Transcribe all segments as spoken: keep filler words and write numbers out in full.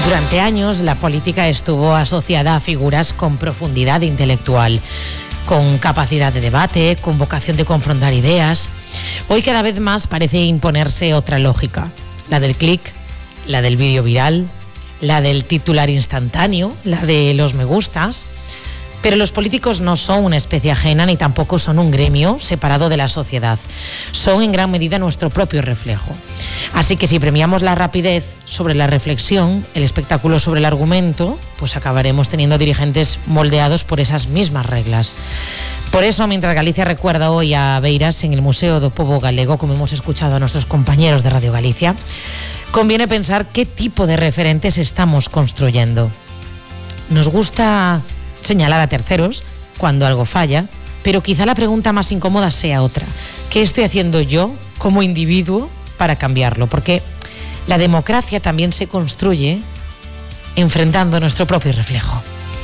Durante años la política estuvo asociada a figuras con profundidad intelectual, con capacidad de debate, con vocación de confrontar ideas. Hoy cada vez más parece imponerse otra lógica, la del clic, la del vídeo viral, la del titular instantáneo, la de los me gustas. Pero los políticos no son una especie ajena ni tampoco son un gremio separado de la sociedad. Son en gran medida nuestro propio reflejo. Así que si premiamos la rapidez sobre la reflexión, el espectáculo sobre el argumento, pues acabaremos teniendo dirigentes moldeados por esas mismas reglas. Por eso, mientras Galicia recuerda hoy a Beiras en el Museo do Pobo Galego, como hemos escuchado a nuestros compañeros de Radio Galicia, conviene pensar qué tipo de referentes estamos construyendo. Nos gusta señalar a terceros cuando algo falla, pero quizá la pregunta más incómoda sea otra. ¿Qué estoy haciendo yo como individuo para cambiarlo? Porque la democracia también se construye enfrentando nuestro propio reflejo.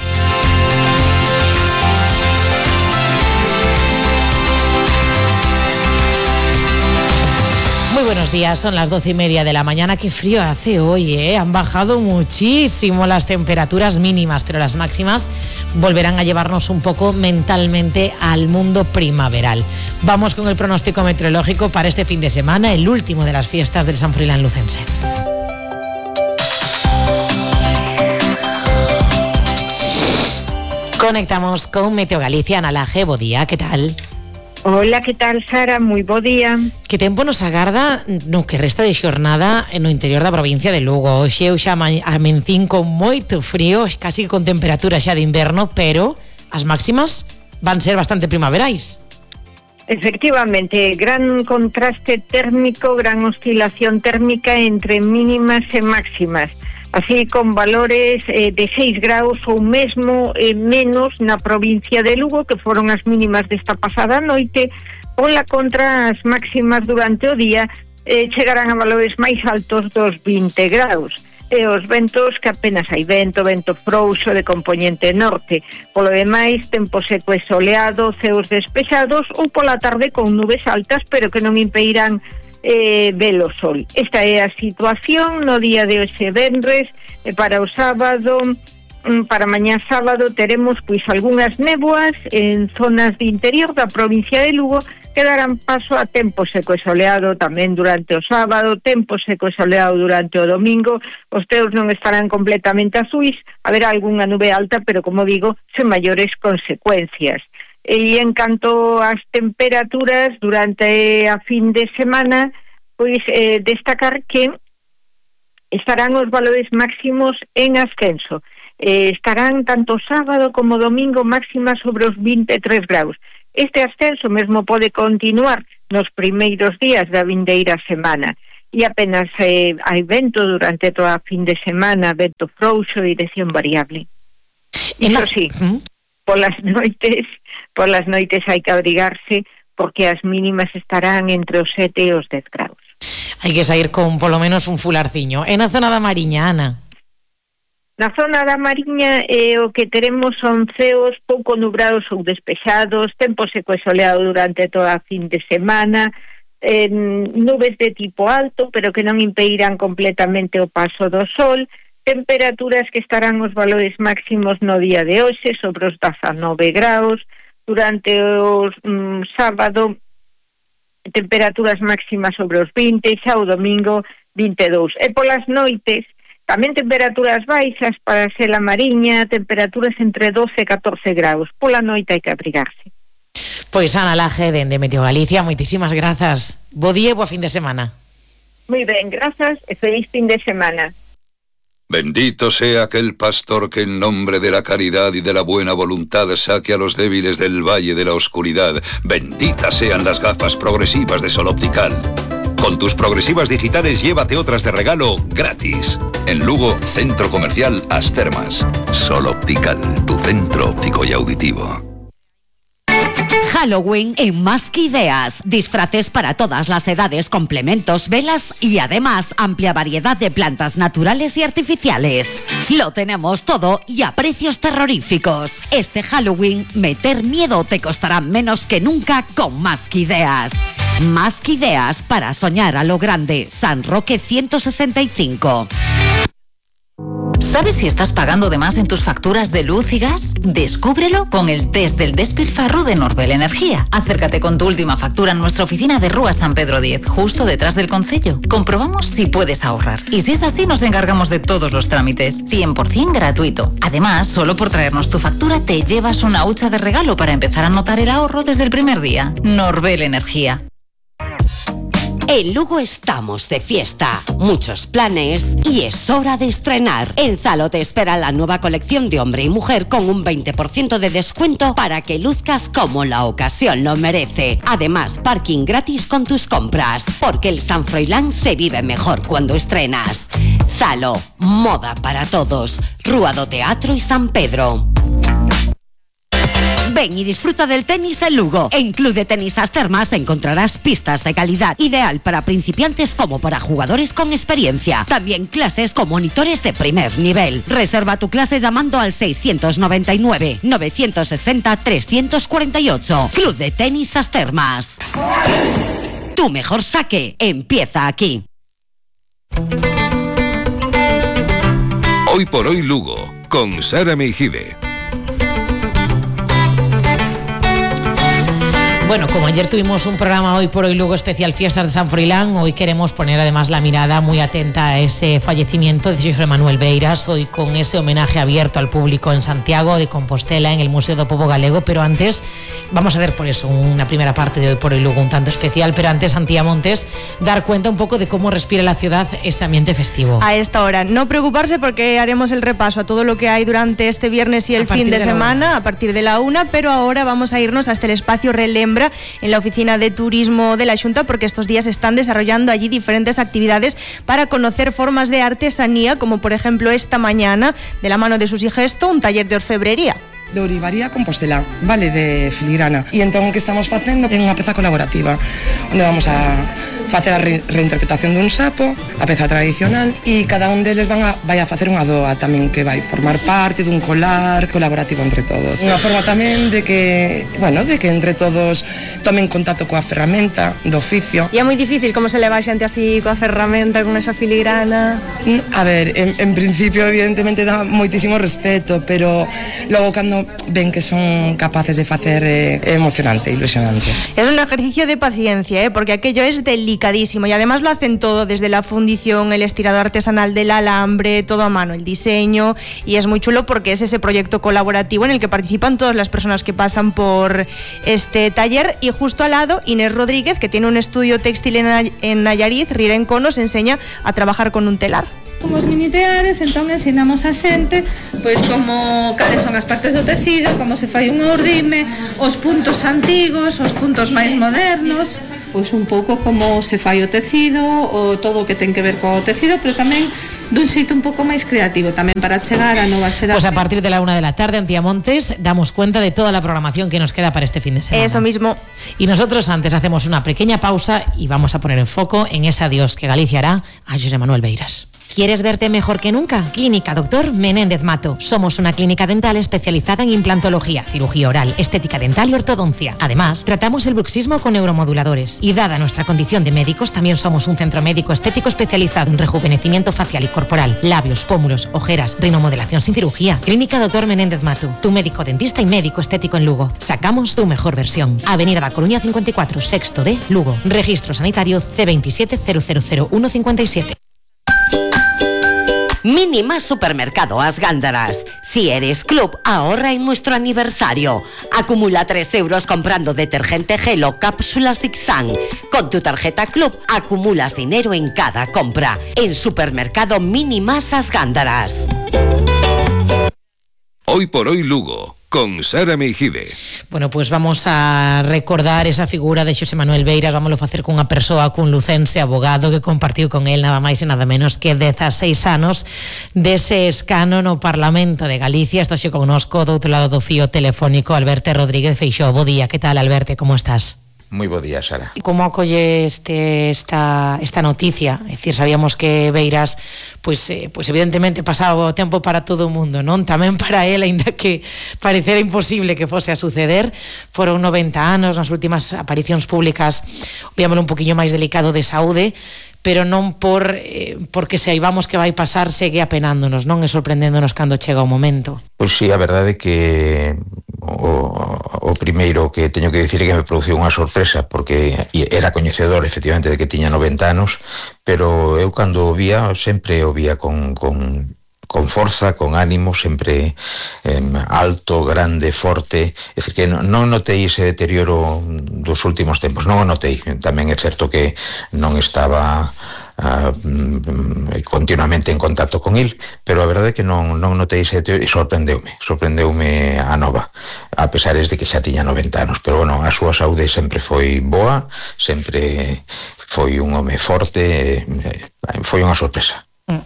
Muy buenos días, son las doce y media de la mañana. Qué frío hace hoy, ¿eh? Han bajado muchísimo las temperaturas mínimas, pero las máximas volverán a llevarnos un poco mentalmente al mundo primaveral. Vamos con el pronóstico meteorológico para este fin de semana, el último de las fiestas del San Froilán lucense. Conectamos con Meteo Galicia. Ana Laje, bo día, ¿qué tal? Hola, que tal, Sara? Moi bo día. Que tempo nos agarda no que resta de xornada no interior da provincia de Lugo. Hoxe eu xa amencín con moito frío, casi con temperatura xa de inverno, pero as máximas van ser bastante primaverais. Efectivamente, gran contraste térmico, gran oscilación térmica entre mínimas e máximas. Así con valores eh, de seis graus ou mesmo eh, menos na provincia de Lugo, que foron as mínimas desta pasada noite. Pola contra, as máximas durante o día eh, chegarán a valores máis altos dos vinte graus. E os ventos, que apenas hai vento, vento frouxo de compoñente norte. Polo demais, tempo seco e soleado, ceos despexados ou pola tarde con nubes altas, pero que non impedirán Eh, velo sol. Esta é a situación no día de hoxe venres. E para o sábado, para mañá sábado, teremos pois algunhas néboas en zonas de interior da provincia de Lugo que darán paso a tempo seco e soleado tamén durante o sábado, tempo seco e soleado durante o domingo. Os teos non estarán completamente azuis, haberá algunha nube alta, pero como digo, sen maiores consecuencias. E en canto ás temperaturas durante a fin de semana, pois eh, destacar que estarán os valores máximos en ascenso. Eh, estarán tanto sábado como domingo máximas sobre os vinte e tres graus. Este ascenso mesmo pode continuar nos primeiros días da vindeira semana. E apenas eh, hai vento durante toda a fin de semana, vento frouxo, dirección variable. Iso sí, ¿Mm? polas noites... Polas noites hai que abrigarse porque as mínimas estarán entre os sete e os dez graus. Hai que sair con polo menos un fularciño. E na zona da Mariña, Ana? Na zona da Mariña eh, o que teremos son ceos pouco nubrados ou despexados, tempo seco e soleado durante toda a fin de semana, eh, nubes de tipo alto, pero que non impedirán completamente o paso do sol, temperaturas que estarán os valores máximos no día de hoxe sobre os dezanove graus, durante o um, sábado temperaturas máximas sobre os vinte, xa o domingo vinte e dous. E polas noites tamén temperaturas baixas para ser a Mariña, temperaturas entre doce e catorce graus. Pola noite hai que abrigarse. Pois Ana Laje, dende Meteo Galicia, moitísimas grazas. Bo día e bo fin de semana. Moi ben, grazas e feliz fin de semana. Bendito sea aquel pastor que en nombre de la caridad y de la buena voluntad saque a los débiles del valle de la oscuridad. Benditas sean las gafas progresivas de Sol Optical. Con tus progresivas digitales llévate otras de regalo gratis. En Lugo, Centro Comercial As Termas. Sol Optical, tu centro óptico y auditivo. Halloween en Más que Ideas. Disfraces para todas las edades, complementos, velas y además amplia variedad de plantas naturales y artificiales. Lo tenemos todo y a precios terroríficos. Este Halloween, meter miedo te costará menos que nunca con Más que Ideas. Más que Ideas para soñar a lo grande. San Roque ciento sesenta y cinco. ¿Sabes si estás pagando de más en tus facturas de luz y gas? Descúbrelo con el test del despilfarro de Norbel Energía. Acércate con tu última factura en nuestra oficina de Rúa San Pedro diez, justo detrás del concello. Comprobamos si puedes ahorrar. Y si es así, nos encargamos de todos los trámites. cien por ciento gratuito. Además, solo por traernos tu factura te llevas una hucha de regalo para empezar a notar el ahorro desde el primer día. Norbel Energía. En Lugo estamos de fiesta, muchos planes y es hora de estrenar. En Zalo te espera la nueva colección de hombre y mujer con un veinte por ciento de descuento para que luzcas como la ocasión lo merece. Además, parking gratis con tus compras, porque el San Froilán se vive mejor cuando estrenas. Zalo, moda para todos. Rúa do Teatro y San Pedro. Ven y disfruta del tenis en Lugo. En Club de Tenis As Termas encontrarás pistas de calidad, ideal para principiantes como para jugadores con experiencia. También clases con monitores de primer nivel. Reserva tu clase llamando al seiscientos noventa y nueve, novecientos sesenta, trescientos cuarenta y ocho. Club de Tenis As Termas. Tu mejor saque empieza aquí. Hoy por hoy Lugo, con Sara Meijide. Bueno, como ayer tuvimos un programa Hoy por Hoy Lugo especial Fiestas de San Froilán, hoy queremos poner además la mirada muy atenta a ese fallecimiento de José Manuel Beiras, hoy con ese homenaje abierto al público en Santiago de Compostela, en el Museo do Pobo Galego, pero antes vamos a ver por eso una primera parte de Hoy por Hoy Lugo un tanto especial, pero antes, Antía Montes, dar cuenta un poco de cómo respira la ciudad este ambiente festivo. A esta hora, no preocuparse porque haremos el repaso a todo lo que hay durante este viernes y el fin de, de semana a partir de la una, pero ahora vamos a irnos hasta el espacio Relembra en la oficina de turismo de la Xunta, porque estos días están desarrollando allí diferentes actividades para conocer formas de artesanía, como por ejemplo esta mañana, de la mano de Susi Gesto, un taller de orfebrería. De Ourivaría Compostela, vale, de filigrana. E entón o que estamos facendo é unha peza colaborativa onde vamos a facer a re reinterpretación dun sapo, a peza tradicional, e cada un deles van a, vai a facer unha doa tamén que vai formar parte dun colar colaborativo entre todos. Unha forma tamén de que, bueno, de que entre todos tomen contacto coa ferramenta do oficio. E é moi difícil como se leva a xente así coa ferramenta, con esa filigrana. A ver, en, en principio evidentemente dá moitísimo respeto, pero logo cando ven que son capaces de facer eh, emocionante, ilusionante. Es un ejercicio de paciencia, ¿eh? Porque aquello es delicadísimo y además lo hacen todo, desde la fundición, el estirado artesanal del alambre, todo a mano, el diseño, y es muy chulo porque es ese proyecto colaborativo en el que participan todas las personas que pasan por este taller. Y justo al lado, Inés Rodríguez, que tiene un estudio textil en Nayarit, Rirenco, nos enseña a trabajar con un telar. Con os mini teares, entón ensinamos a xente pois como cales son as partes do tecido, como se fai un urdime, os puntos antigos, os puntos máis modernos, pois un pouco como se fai o tecido, o todo o que ten que ver co tecido, pero tamén dun xeito un pouco máis creativo, tamén para chegar a nova xeración. Pues a partir de la una de la tarde, Antía Montes, damos cuenta de toda la programación que nos queda para este fin de semana. Eso mismo. Y nosotros antes hacemos una pequeña pausa y vamos a poner en foco en ese adiós que Galicia hará a José Manuel Beiras. ¿Quieres verte mejor que nunca? Clínica Doctor Menéndez Mato. Somos una clínica dental especializada en implantología, cirugía oral, estética dental y ortodoncia. Además, tratamos el bruxismo con neuromoduladores. Y dada nuestra condición de médicos, también somos un centro médico estético especializado en rejuvenecimiento facial y corporal, labios, pómulos, ojeras, rinomodelación sin cirugía. Clínica Doctor Menéndez Mato, tu médico dentista y médico estético en Lugo. Sacamos tu mejor versión. Avenida da Coruña cincuenta y cuatro, sexto D, Lugo. Registro sanitario C veintisiete cero cero cero uno cincuenta y siete. Mínima Supermercado As Gándaras. Si eres club, ahorra en nuestro aniversario. Acumula tres euros comprando detergente gel o cápsulas Dixan. Con tu tarjeta club acumulas dinero en cada compra. En Supermercado Mínimas As Gándaras. Hoy por hoy Lugo, con Sara Meijide. Bueno, pues vamos a recordar esa figura de José Manuel Beiras. Vamos a facer cunha persoa, cun lucense abogado que compartiu con él nada máis e nada menos que dezaseis anos dese escano no Parlamento de Galicia. Está xe connosco do outro lado do fío telefónico Alberto Rodríguez Feixóo. Bo día, que tal, Alberto? Como estás? Moi bo día, Sara. Como acolle este, esta, esta noticia? É dicir, sabíamos que Beiras, pois, eh, pois evidentemente pasaba o tempo para todo o mundo, non? Tamén para él, aínda que parecera imposible que fose a suceder. Foron noventa anos, nas últimas aparicións públicas, obviamente un poquinho máis delicado de saúde, pero non por eh, porque se aivamos que vai pasar, segue apenándonos, non? E sorprendéndonos cando chega o momento. Pois sí, a verdade é que o, o primeiro que teño que dicir é que me produciu unha sorpresa, porque era coñecedor efectivamente de que tiña noventa anos, pero eu cando o vía, sempre o vía con, con, con forza, con ánimo, sempre eh, alto, grande, forte. É dicir, que non, non notei ese deterioro dos últimos tempos, non o notei. Tamén é certo que non estaba Uh, continuamente en contacto con il, pero a verdade é que non, non notei ese deterioro e sorprendeume, sorprendeume a nova, a pesares de que xa tiña noventa anos, pero bueno, a súa saúde sempre foi boa, sempre foi un home forte, foi unha sorpresa.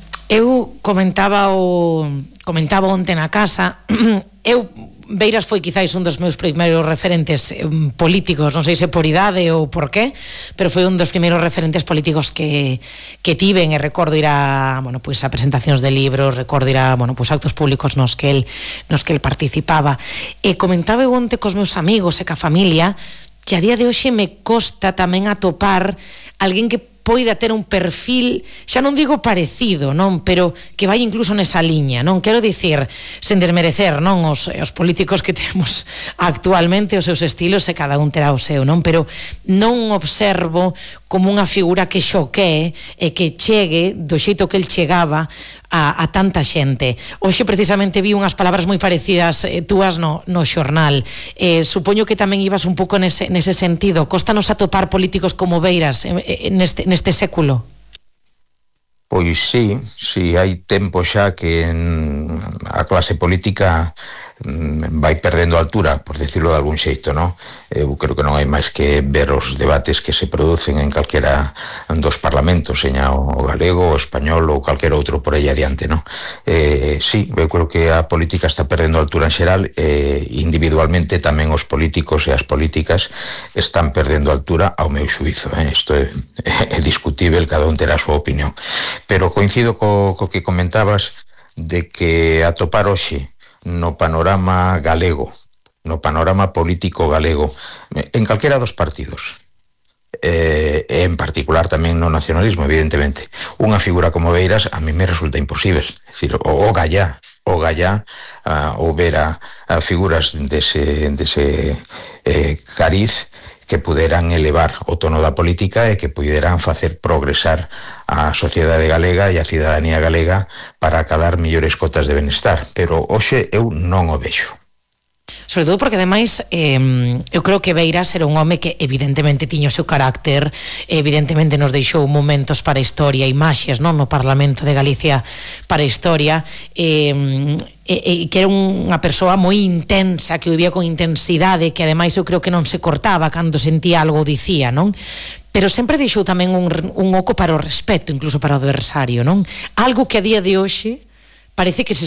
Eu comentaba o comentaba onte na casa, eu Beiras foi quizáis un dos meus primeiros referentes eh, políticos, non sei se por idade ou por qué, pero foi un dos primeiros referentes políticos que, que tiven, e recordo ir a, bueno, pues a presentacións de libros, recordo ir a, bueno, pues actos públicos nos que el, nos que el participaba. E comentaba eu onte cos meus amigos e ca familia que a día de hoxe me costa tamén atopar alguén que poida ter un perfil, xa non digo parecido, non, pero que vai incluso nesa liña, non? Quero dicir, sen desmerecer, non, os, os políticos que temos actualmente, os seus estilos, e cada un terá o seu, non? Pero non observo como unha figura que xoquee e que chegue do xeito que el chegaba a, a tanta xente. Hoxe precisamente vi unhas palabras moi parecidas eh, túas no, no xornal. Eh, supoño que tamén ibas un pouco nese, nese sentido. Cóstanos atopar políticos como Beiras eh, eh, neste, neste século? Pois sí, sí, hai tempo xa que a clase política vai perdendo altura, por decirlo de algún xeito, non? Eu creo que non hai máis que ver os debates que se producen en calquera dos parlamentos, seña o galego, o español ou calquera outro por aí adiante, non? Eh, sí, eu creo que a política está perdendo altura en xeral, e individualmente tamén os políticos e as políticas están perdendo altura ao meu xuízo, eh? Isto é, é discutível, cada un terá a súa opinión. Pero coincido co, co que comentabas de que atopar hoxe no panorama galego, no panorama político galego, en calquera dos partidos, e eh, en particular tamén no nacionalismo, evidentemente, unha figura como Beiras a mí me resulta imposible. É dicir, o, o Gallá, o Gallá, uh, ou ver a, a figuras dese, dese eh, cariz que puderan elevar o tono da política e que puderan facer progresar a sociedade galega e a cidadanía galega para acadar millores cotas de benestar, pero hoxe eu non o vexo. Sobre todo porque ademais eh, eu creo que Beiras era un home que evidentemente tiña o seu carácter, evidentemente nos deixou momentos para a historia, imaxes, non, no Parlamento de Galicia para a historia, eh, e, e que era unha persoa moi intensa, que vivía con intensidade, que ademais eu creo que non se cortaba cando sentía algo, dicía, non? Pero sempre deixou tamén un, un oco para o respeto, incluso para o adversario, non? Algo que a día de hoxe parece que se